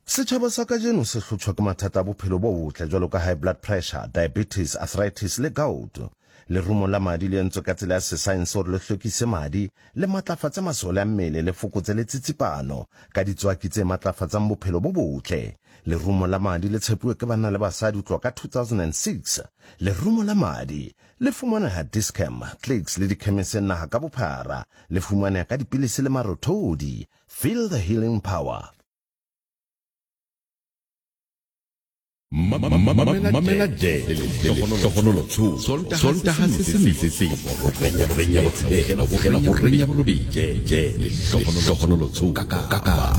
Setjhaba sa kajeno se hlotjhwa ke mathata a bophelo bo botle jwalo ka high blood pressure, diabetes, arthritis le gout. Lerumo la madi le entswe ka tsela ya sesaense hore le hlwekise madi le matlafatse masole a mmele le fokotse le tsitsipano ka ditswaki tse matlafatsang bophelo bo botle. Lerumo la madi le tshepuwe ke banna le basadi ho tloha ka 2006. Lerumo la madi le fumaneha Dischem, Clicks le dikhemiseng naha ka bophara. Le fumaneha ka dipilisi le marothodi. Feel the healing power. Mamela Jele, Tohono Tsu, Solta Hasisi, Tohono Tsu, Kaka.